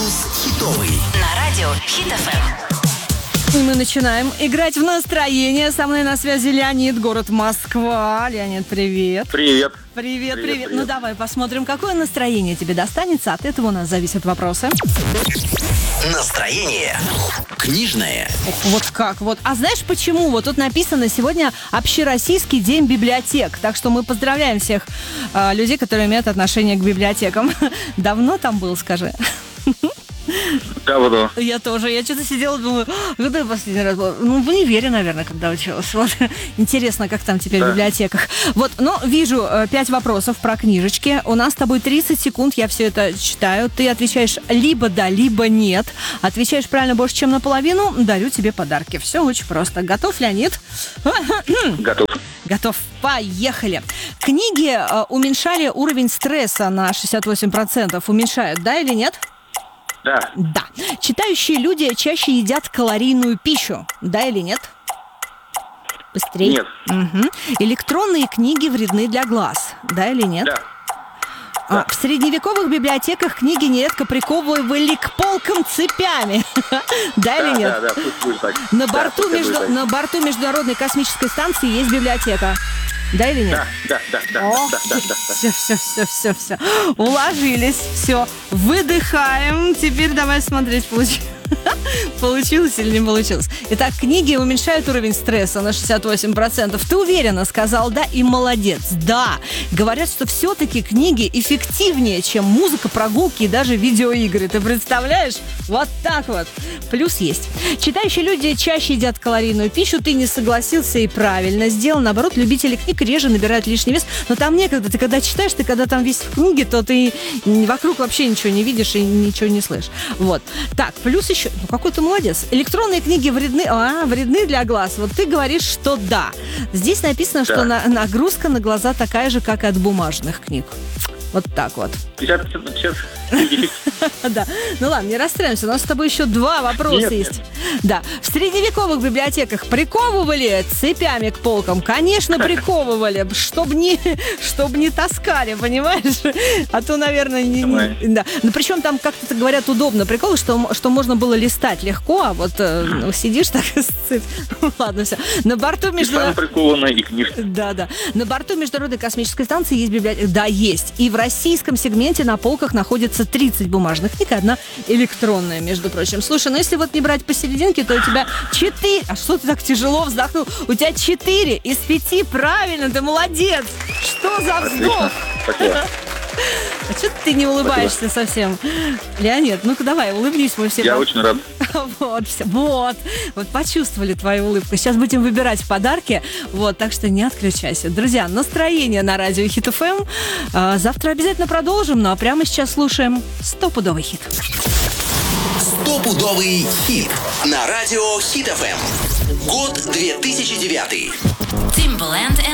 Фокус хитовый. На радио Хит FM. И мы начинаем играть в настроение. Со мной на связи Леонид, город Москва. Леонид, привет. Привет. Привет. Ну давай посмотрим, какое настроение тебе достанется. От этого у нас зависят вопросы. Настроение книжное. Вот как вот. А знаешь почему? Вот тут написано сегодня Общероссийский день библиотек. Так что мы поздравляем всех людей, которые имеют отношение к библиотекам. Давно там был, скажи? Давно. Я тоже. Я что-то сидела, думаю, когда я последний раз была? Ну, в универе, наверное, когда училась. Вот. Интересно, как там теперь в библиотеках. Вот, но вижу 5 вопросов про книжечки. У нас с тобой 30 секунд, я все это читаю. Ты отвечаешь либо да, либо нет. Отвечаешь правильно больше, чем наполовину, дарю тебе подарки. Все очень просто. Готов, Леонид? Готов. Готов. Поехали. Книги уменьшали уровень стресса на 68%. Уменьшают, да или нет? Да. Да. Читающие люди чаще едят калорийную пищу. Да или нет? Быстрее. Нет. Угу. Электронные книги вредны для глаз. Да или нет? Да. В средневековых библиотеках книги нередко приковывали к полкам цепями. Да или нет? Да, пусть будет так. На борту Международной космической станции есть библиотека. Да или нет? Да. Все. Уложились. Все. Выдыхаем. Теперь давай смотреть, получилось или не получилось. Итак, книги уменьшают уровень стресса на 68%. Ты уверенно сказал да и молодец. Да. Говорят, что все-таки книги эффективнее, чем музыка, прогулки и даже видеоигры. Ты представляешь? Вот так вот. Плюс есть. Читающие люди чаще едят калорийную пищу. Ты не согласился и правильно сделал. Наоборот, любители книг реже набирают лишний вес. Но там некогда. Ты когда читаешь, ты когда там весь в книге, то ты вокруг вообще ничего не видишь и ничего не слышишь. Вот. Так, плюс еще. Ну, какой ты молодец. Электронные книги вредны для глаз. Вот ты говоришь, что да. Здесь написано, что нагрузка на глаза такая же, как и от бумажных книг. Вот так вот. 50. Да. Ну ладно, не расстраиваемся. У нас с тобой еще 2 вопроса есть. Да. В средневековых библиотеках приковывали цепями к полкам? Конечно, приковывали. Чтоб не таскали, понимаешь? А то, наверное, да. Ну, причем там, как-то говорят, удобно прикол, что можно было листать легко, а вот сидишь так с цепь. Ладно, все. На борту Да. На борту Международной космической станции есть библиотека. Да, есть. И в российском сегменте на полках находится 30 бумажных книг и 1 электронная, между прочим. Слушай, ну если вот не брать посерединке, то у тебя 4... А что ты так тяжело вздохнул? У тебя 4 из 5 правильно, ты молодец! Что за вздох? Спасибо. А что ты не улыбаешься совсем? Леонид, ну-ка давай, улыбнись, мы все... Я очень рад. Вот, почувствовали твою улыбку. Сейчас будем выбирать подарки, вот, так что не отключайся. Друзья, настроение на радио Хит FM. Завтра обязательно продолжим, ну а прямо сейчас слушаем стопудовый хит. Стопудовый хит на радио Хит FM. Год 2009. Timbaland